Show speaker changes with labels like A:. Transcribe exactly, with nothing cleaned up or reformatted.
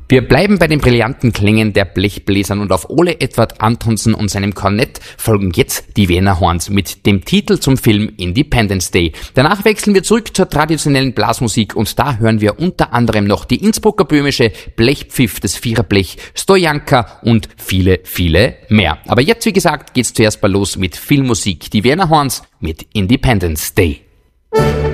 A: Wir bleiben bei den brillanten Klängen der Blechbläsern und auf Ole Edvard Antonsen und seinem Kornett folgen jetzt die Wiener Horns mit dem Titel zum Film Independence Day. Danach wechseln wir zurück zur traditionellen Blasmusik und da hören wir unter anderem noch die Innsbrucker böhmische Blechpfiff, das Viererblech, Stojanka und viele, viele mehr. Aber jetzt, wie gesagt, geht's zuerst mal los mit Filmmusik. Die Wiener Horns mit Independence Day.